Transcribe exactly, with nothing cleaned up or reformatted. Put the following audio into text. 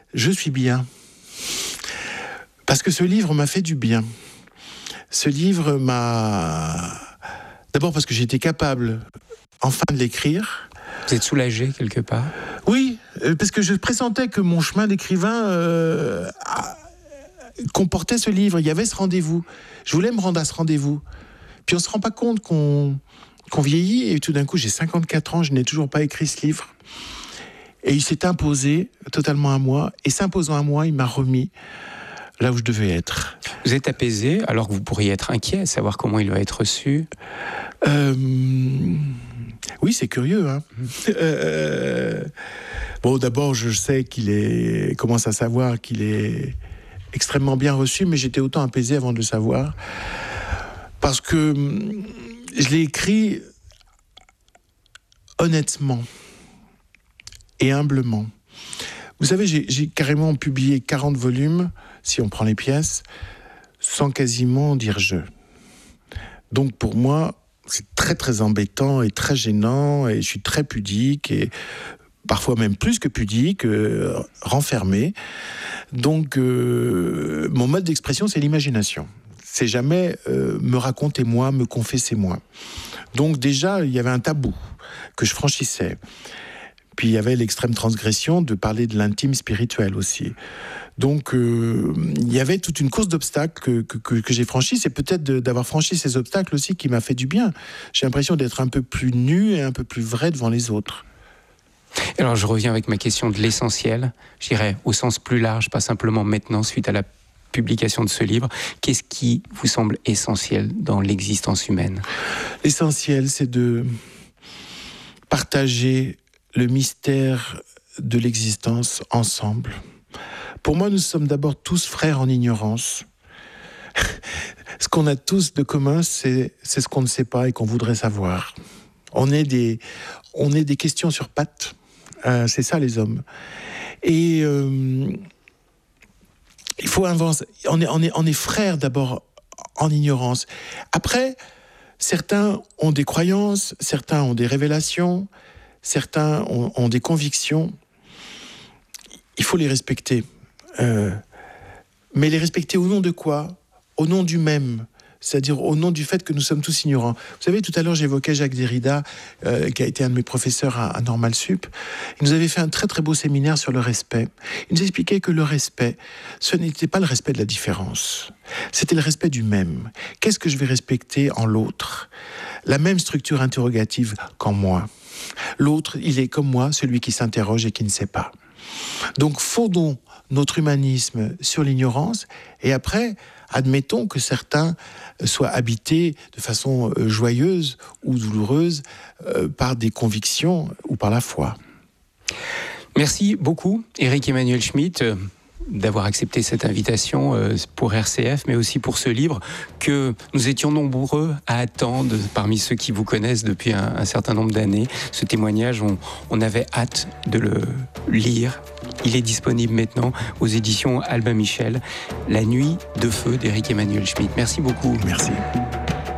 Je suis bien. Parce que ce livre m'a fait du bien. Ce livre m'a... D'abord parce que j'ai été capable, enfin, de l'écrire. Vous êtes soulagé quelque part ? Oui, parce que je pressentais que mon chemin d'écrivain euh, comportait ce livre. Il y avait ce rendez-vous. Je voulais me rendre à ce rendez-vous. Puis on ne se rend pas compte qu'on, qu'on vieillit. Et tout d'un coup, j'ai cinquante-quatre ans, je n'ai toujours pas écrit ce livre. Et il s'est imposé totalement à moi. Et s'imposant à moi, il m'a remis là où je devais être. Vous êtes apaisé, alors que vous pourriez être inquiet, savoir comment il va être reçu. Euh, oui, c'est curieux. Hein. euh, bon, d'abord, je sais qu'il est... commence à savoir qu'il est extrêmement bien reçu, mais j'étais autant apaisé avant de le savoir. Parce que je l'ai écrit honnêtement et humblement. Vous savez, j'ai, j'ai carrément publié quarante volumes, si on prend les pièces, sans quasiment dire « je ». Donc pour moi, c'est très très embêtant et très gênant, et je suis très pudique, et parfois même plus que pudique, euh, renfermé. Donc euh, mon mode d'expression, c'est l'imagination. C'est jamais euh, me raconter moi, me confesser moi. Donc déjà, il y avait un tabou que je franchissais. Puis il y avait l'extrême transgression de parler de l'intime spirituel aussi. Donc euh, il y avait toute une course d'obstacles que, que, que, que j'ai franchis. C'est peut-être de, d'avoir franchi ces obstacles aussi qui m'a fait du bien. J'ai l'impression d'être un peu plus nu et un peu plus vrai devant les autres. Alors je reviens avec ma question de l'essentiel. Je dirais au sens plus large, pas simplement maintenant suite à la publication de ce livre. Qu'est-ce qui vous semble essentiel dans l'existence humaine ? L'essentiel, c'est de partager le mystère de l'existence ensemble. Pour moi, nous sommes d'abord tous frères en ignorance. Ce qu'on a tous de commun, c'est, c'est ce qu'on ne sait pas et qu'on voudrait savoir. On est des, on est des questions sur pattes. Euh, c'est ça, les hommes. Et euh, il faut avancer. On est, on est, on est frères d'abord en ignorance. Après, certains ont des croyances, certains ont des révélations, certains ont, ont des convictions. Il faut les respecter. Euh, mais les respecter au nom de quoi ? Au nom du même. C'est-à-dire au nom du fait que nous sommes tous ignorants. Vous savez, tout à l'heure, j'évoquais Jacques Derrida, euh, qui a été un de mes professeurs à, à Normal Sup. Il nous avait fait un très très beau séminaire sur le respect. Il nous expliquait que le respect, ce n'était pas le respect de la différence. C'était le respect du même. Qu'est-ce que je vais respecter en l'autre ? La même structure interrogative qu'en moi. L'autre, il est comme moi, celui qui s'interroge et qui ne sait pas. Donc, fondons notre humanisme sur l'ignorance, et après, admettons que certains soient habités de façon joyeuse ou douloureuse euh, par des convictions ou par la foi. Merci beaucoup, Éric Emmanuel Schmitt, d'avoir accepté cette invitation pour R C F, mais aussi pour ce livre que nous étions nombreux à attendre parmi ceux qui vous connaissent depuis un, un certain nombre d'années. Ce témoignage, on, on avait hâte de le lire. Il est disponible maintenant aux éditions Albin Michel, La nuit de feu d'Éric Emmanuel Schmitt. Merci beaucoup. Merci.